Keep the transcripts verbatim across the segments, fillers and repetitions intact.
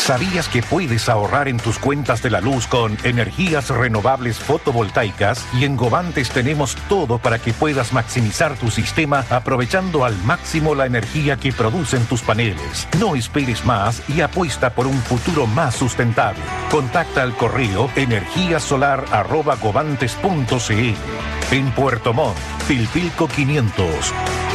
¿Sabías que puedes ahorrar en tus cuentas de la luz con energías renovables fotovoltaicas? Y en Govantes tenemos todo para que puedas maximizar tu sistema aprovechando al máximo la energía que producen tus paneles. No esperes más y apuesta por un futuro más sustentable. Contacta al correo energíasolar arroba govantes punto c l. En Puerto Montt, Pilpilco quinientos.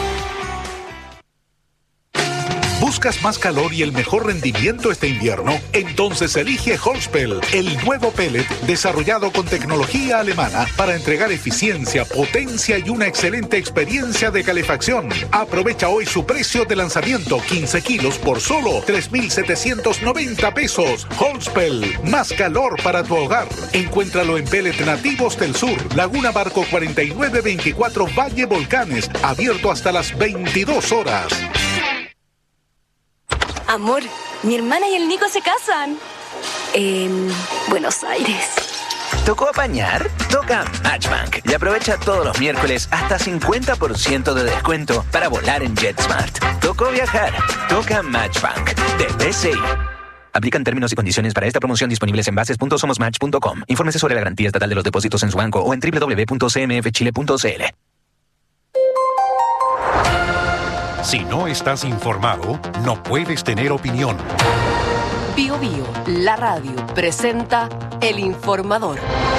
¿Buscas más calor y el mejor rendimiento este invierno? Entonces elige Holspel, el nuevo pellet desarrollado con tecnología alemana para entregar eficiencia, potencia y una excelente experiencia de calefacción. Aprovecha hoy su precio de lanzamiento, quince kilos por solo tres mil setecientos noventa pesos. Holspel, más calor para tu hogar. Encuéntralo en Pellet Nativos del Sur, Laguna Barco cuarenta y nueve veinticuatro Valle Volcanes, abierto hasta las veintidós horas. Amor, mi hermana y el Nico se casan. En Buenos Aires. ¿Tocó apañar? Toca Matchbank y aprovecha todos los miércoles hasta cincuenta por ciento de descuento para volar en JetSmart. ¿Tocó viajar? Toca Matchbank de B C I. Aplican términos y condiciones para esta promoción disponibles en bases punto somos match punto com. Infórmese sobre la garantía estatal de los depósitos en su banco o en doble u doble u doble u punto c m f chile punto c l. Si no estás informado, no puedes tener opinión. Bio Bio, la radio, presenta El Informador.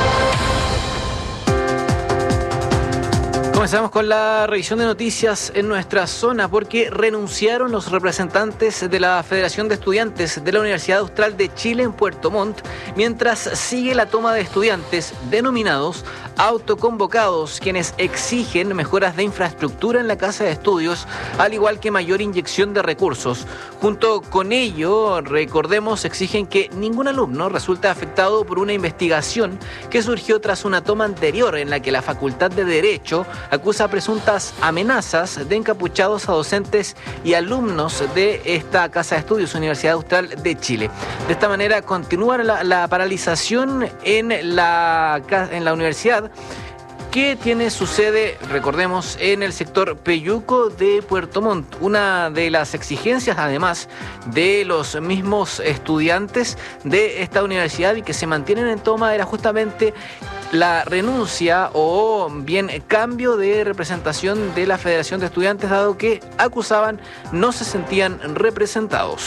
Comenzamos con la revisión de noticias en nuestra zona porque renunciaron los representantes de la Federación de Estudiantes de la Universidad Austral de Chile en Puerto Montt, mientras sigue la toma de estudiantes denominados autoconvocados, quienes exigen mejoras de infraestructura en la casa de estudios, al igual que mayor inyección de recursos. Junto con ello, recordemos, exigen que ningún alumno resulte afectado por una investigación que surgió tras una toma anterior en la que la Facultad de Derecho acusa presuntas amenazas de encapuchados a docentes y alumnos de esta Casa de Estudios, Universidad Austral de Chile. De esta manera continúa la, la paralización en la, en la universidad, que tiene su sede, recordemos, en el sector Peyuco de Puerto Montt. Una de las exigencias, además, de los mismos estudiantes de esta universidad y que se mantienen en toma, era justamente la renuncia o bien cambio de representación de la Federación de Estudiantes, dado que acusaban no se sentían representados.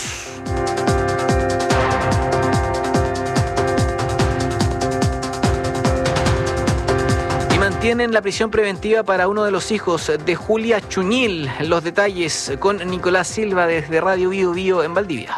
Mantienen la prisión preventiva para uno de los hijos de Julia Chuñil. Los detalles con Nicolás Silva desde Radio Bio Bio en Valdivia.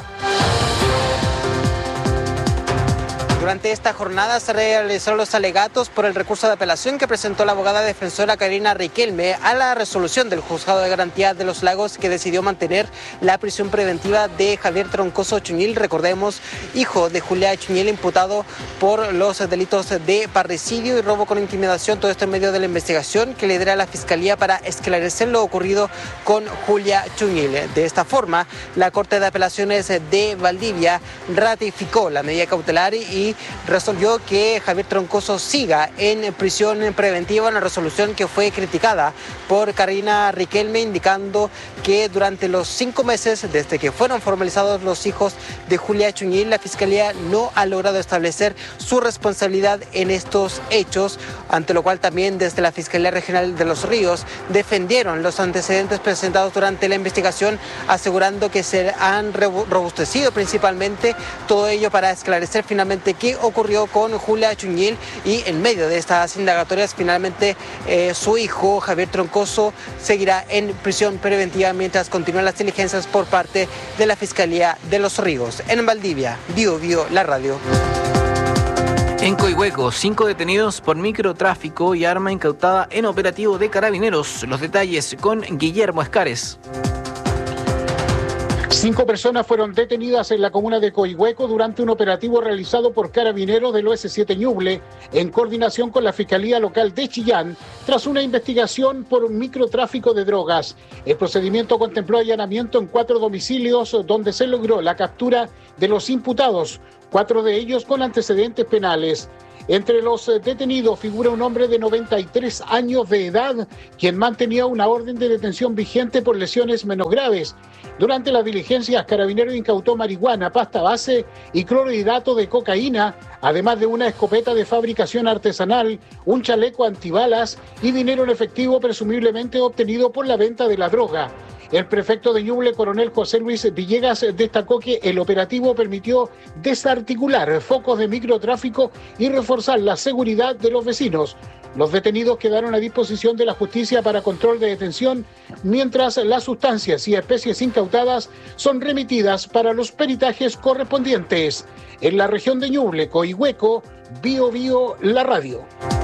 Durante esta jornada se realizaron los alegatos por el recurso de apelación que presentó la abogada defensora Karina Riquelme a la resolución del Juzgado de Garantía de los Lagos, que decidió mantener la prisión preventiva de Javier Troncoso Chuñil, recordemos, hijo de Julia Chuñil, imputado por los delitos de parricidio y robo con intimidación. Todo esto en medio de la investigación que lidera la Fiscalía para esclarecer lo ocurrido con Julia Chuñil. De esta forma, la Corte de Apelaciones de Valdivia ratificó la medida cautelar y resolvió que Javier Troncoso siga en prisión preventiva, una resolución que fue criticada por Karina Riquelme, indicando que durante los cinco meses desde que fueron formalizados los hijos de Julia Chuñil, la Fiscalía no ha logrado establecer su responsabilidad en estos hechos, ante lo cual también desde la Fiscalía Regional de Los Ríos defendieron los antecedentes presentados durante la investigación, asegurando que se han robustecido principalmente, todo ello para esclarecer finalmente qué ocurrió con Julia Chuñil, y en medio de estas indagatorias finalmente eh, su hijo Javier Troncoso seguirá en prisión preventiva mientras continúan las diligencias por parte de la Fiscalía de Los Ríos. En Valdivia, Bio Bio, la radio. En Coihueco, cinco detenidos por microtráfico y arma incautada en operativo de Carabineros. Los detalles con Guillermo Escares. Cinco personas fueron detenidas en la comuna de Coihueco durante un operativo realizado por Carabineros del O S siete Ñuble en coordinación con la Fiscalía Local de Chillán tras una investigación por un microtráfico de drogas. El procedimiento contempló allanamiento en cuatro domicilios donde se logró la captura de los imputados, cuatro de ellos con antecedentes penales. Entre los detenidos figura un hombre de noventa y tres años de edad, quien mantenía una orden de detención vigente por lesiones menos graves. Durante las diligencias, Carabineros incautó marihuana, pasta base y clorhidrato de cocaína, además de una escopeta de fabricación artesanal, un chaleco antibalas y dinero en efectivo presumiblemente obtenido por la venta de la droga. El prefecto de Ñuble, coronel José Luis Villegas, destacó que el operativo permitió desarticular focos de microtráfico y reforzar la seguridad de los vecinos. Los detenidos quedaron a disposición de la justicia para control de detención, mientras las sustancias y especies incautadas son remitidas para los peritajes correspondientes. En la región de Ñuble, Coihueco, Bio Bio, la radio.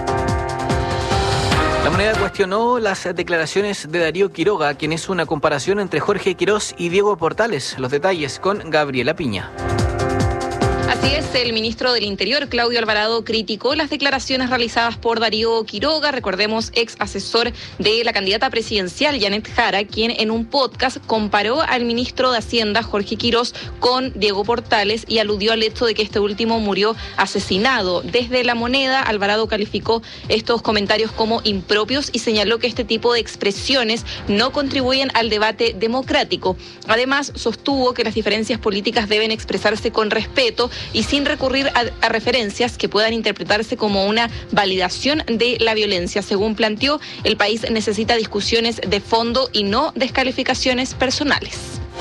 La Moneda cuestionó las declaraciones de Darío Quiroga, quien hizo una comparación entre Jorge Quirós y Diego Portales. Los detalles con Gabriela Piña. Así es, el ministro del Interior, Claudio Alvarado, criticó las declaraciones realizadas por Darío Quiroga, recordemos, ex asesor de la candidata presidencial, Janet Jara, quien en un podcast comparó al ministro de Hacienda, Jorge Quirós, con Diego Portales y aludió al hecho de que este último murió asesinado. Desde La Moneda, Alvarado calificó estos comentarios como impropios y señaló que este tipo de expresiones no contribuyen al debate democrático. Además, sostuvo que las diferencias políticas deben expresarse con respeto y sin recurrir a, a referencias que puedan interpretarse como una validación de la violencia. Según planteó, el país necesita discusiones de fondo y no descalificaciones personales.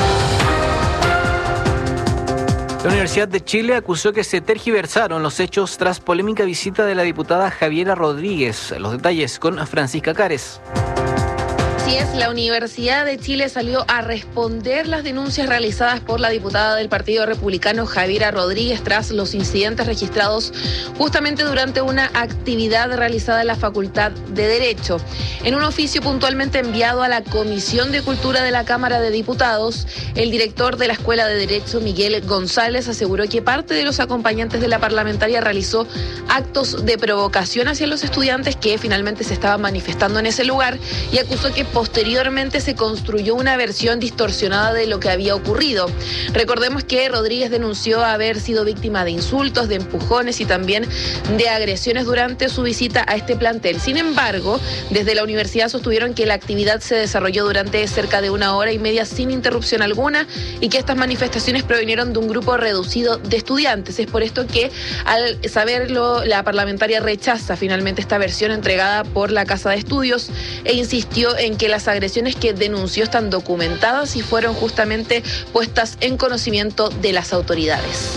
La Universidad de Chile acusó que se tergiversaron los hechos tras polémica visita de la diputada Javiera Rodríguez. Los detalles con Francisca Cares. Así es, la Universidad de Chile salió a responder las denuncias realizadas por la diputada del Partido Republicano Javiera Rodríguez tras los incidentes registrados justamente durante una actividad realizada en la Facultad de Derecho. En un oficio puntualmente enviado a la Comisión de Cultura de la Cámara de Diputados, el director de la Escuela de Derecho, Miguel González, aseguró que parte de los acompañantes de la parlamentaria realizó actos de provocación hacia los estudiantes que finalmente se estaban manifestando en ese lugar y acusó que posteriormente se construyó una versión distorsionada de lo que había ocurrido. Recordemos que Rodríguez denunció haber sido víctima de insultos, de empujones y también de agresiones durante su visita a este plantel. Sin embargo, desde la universidad sostuvieron que la actividad se desarrolló durante cerca de una hora y media sin interrupción alguna y que estas manifestaciones provinieron de un grupo reducido de estudiantes. Es por esto que, al saberlo, la parlamentaria rechaza finalmente esta versión entregada por la Casa de Estudios e insistió en que las agresiones que denunció están documentadas y fueron justamente puestas en conocimiento de las autoridades.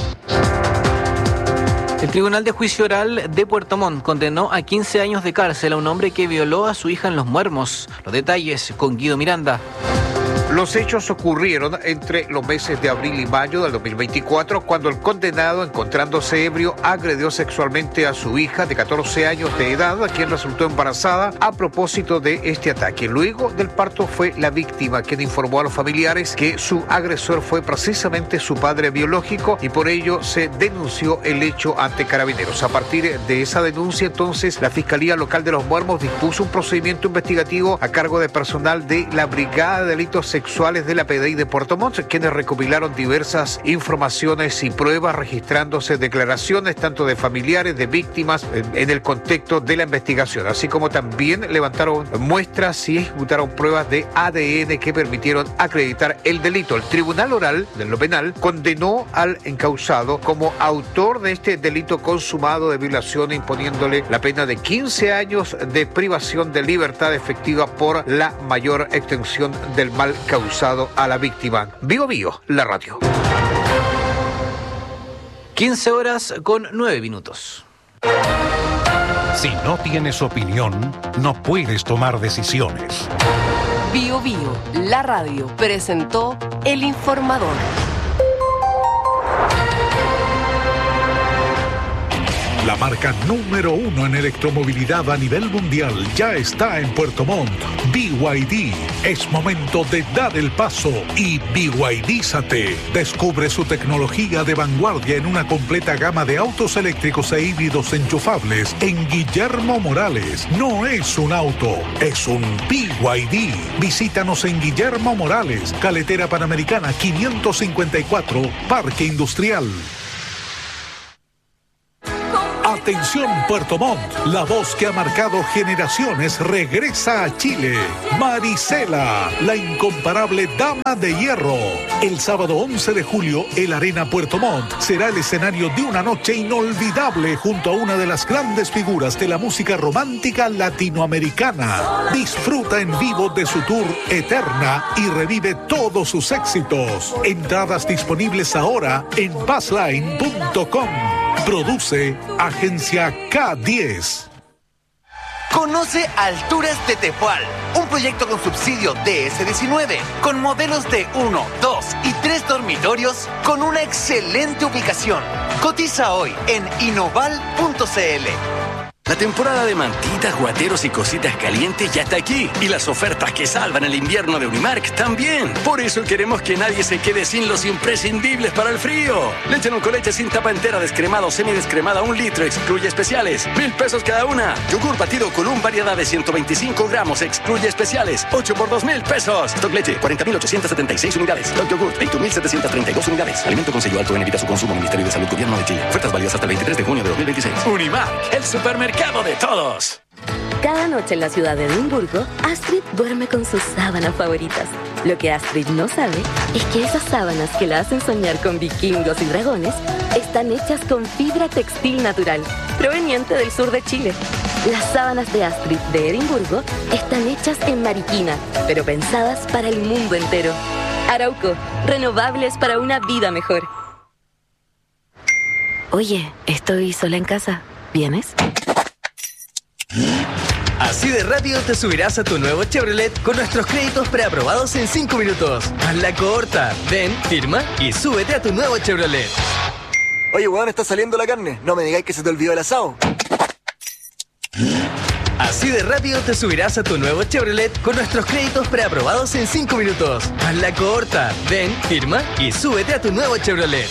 El Tribunal de Juicio Oral de Puerto Montt condenó a quince años de cárcel a un hombre que violó a su hija en Los Muermos. Los detalles con Guido Miranda. Los hechos ocurrieron entre los meses de abril y mayo del dos mil veinticuatro, cuando el condenado, encontrándose ebrio, agredió sexualmente a su hija de catorce años de edad, a quien resultó embarazada a propósito de este ataque. Luego del parto fue la víctima quien informó a los familiares que su agresor fue precisamente su padre biológico y por ello se denunció el hecho ante Carabineros. A partir de esa denuncia, entonces, la Fiscalía Local de Los Muermos dispuso un procedimiento investigativo a cargo de personal de la Brigada de Delitos Sexuales de la P D I de Puerto Montt, quienes recopilaron diversas informaciones y pruebas, registrándose declaraciones tanto de familiares, de víctimas, en, en el contexto de la investigación, así como también levantaron muestras y ejecutaron pruebas de A D N que permitieron acreditar el delito. El Tribunal Oral de lo Penal condenó al encausado como autor de este delito consumado de violación, imponiéndole la pena de quince años de privación de libertad efectiva por la mayor extensión del mal causado a la víctima. Bio Bio, la radio. quince horas con nueve minutos. Si no tienes opinión, no puedes tomar decisiones. Bio Bio, la radio, presentó El Informador. La marca número uno en electromovilidad a nivel mundial ya está en Puerto Montt. B Y D. Es momento de dar el paso y B Y D-zate. Descubre su tecnología de vanguardia en una completa gama de autos eléctricos e híbridos enchufables en Guillermo Morales. No es un auto, es un B Y D. Visítanos en Guillermo Morales, Carretera Panamericana quinientos cincuenta y cuatro, Parque Industrial. Atención Puerto Montt, la voz que ha marcado generaciones regresa a Chile. Marisela, la incomparable dama de hierro. El sábado once de julio, el Arena Puerto Montt será el escenario de una noche inolvidable junto a una de las grandes figuras de la música romántica latinoamericana. Disfruta en vivo de su tour Eterna y revive todos sus éxitos. Entradas disponibles ahora en bassline punto com. Produce Agencia K diez. Conoce Alturas de Tepual, un proyecto con subsidio D S diecinueve, con modelos de uno, dos y tres dormitorios, con una excelente ubicación. Cotiza hoy en inoval punto c l. La temporada de mantitas, guateros y cositas calientes ya está aquí. Y las ofertas que salvan el invierno de Unimark también. Por eso queremos que nadie se quede sin los imprescindibles para el frío. Leche con leche sin tapa entera, descremada o semidescremada, un litro, excluye especiales. Mil pesos cada una. Yogur batido con un variedad de ciento veinticinco gramos, excluye especiales. ocho por dos mil pesos. Stock leche, cuarenta mil ochocientas setenta y seis unidades. Stock yogur, veintiún mil setecientas treinta y dos unidades. Alimento con sello alto en evita su consumo. Ministerio de Salud, Gobierno de Chile. Ofertas válidas hasta el veintitrés de junio de dos mil veintiséis. Unimark, el supermercado de todos. Cada noche en la ciudad de Edimburgo, Astrid duerme con sus sábanas favoritas. Lo que Astrid no sabe es que esas sábanas que la hacen soñar con vikingos y dragones están hechas con fibra textil natural, proveniente del sur de Chile. Las sábanas de Astrid de Edimburgo están hechas en Mariquina, pero pensadas para el mundo entero. Arauco, renovables para una vida mejor. Oye, estoy sola en casa. ¿Vienes? Así de rápido te subirás a tu nuevo Chevrolet con nuestros créditos preaprobados en cinco minutos. Hazla corta. Ven, firma y súbete a tu nuevo Chevrolet. Oye, weón, está saliendo la carne. No me digáis que se te olvidó el asado. Así de rápido te subirás a tu nuevo Chevrolet con nuestros créditos preaprobados en cinco minutos. Hazla corta. Ven, firma y súbete a tu nuevo Chevrolet.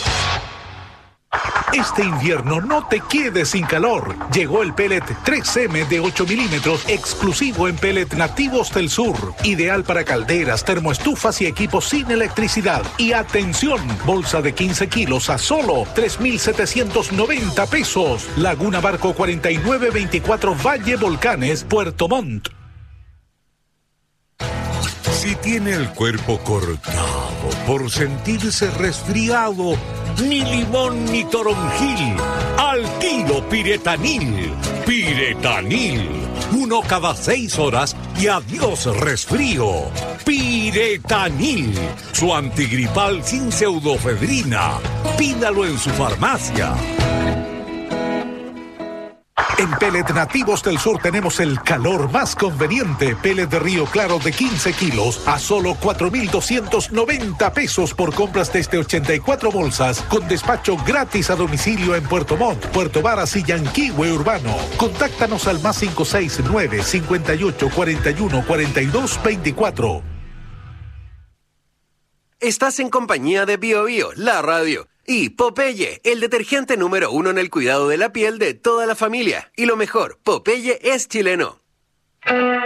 Este invierno no te quedes sin calor. Llegó el pellet tres eme de ocho milímetros, exclusivo en Pellet Nativos del Sur. Ideal para calderas, termoestufas y equipos sin electricidad. Y atención, bolsa de quince kilos a solo tres mil setecientos noventa pesos. Laguna Barco cuarenta y nueve veinticuatro Valle Volcanes, Puerto Montt. Si tiene el cuerpo cortado por sentirse resfriado, ni limón ni toronjil, al tiro Piretanil. Piretanil, uno cada seis horas y adiós resfrío. Piretanil, su antigripal sin pseudofedrina. Pídalo en su farmacia. En Pellet Nativos del Sur tenemos el calor más conveniente. Pellet de Río Claro de quince kilos a solo cuatro mil doscientos noventa pesos por compras desde ochenta y cuatro bolsas, con despacho gratis a domicilio en Puerto Montt, Puerto Varas y Yanquihue Urbano. Contáctanos al más cinco seis nueve, cincuenta y ocho, cuarenta y uno, cuarenta y dos, veinticuatro. Estás en compañía de Bio Bio, la radio. Y Popeye, el detergente número uno en el cuidado de la piel de toda la familia. Y lo mejor, Popeye es chileno.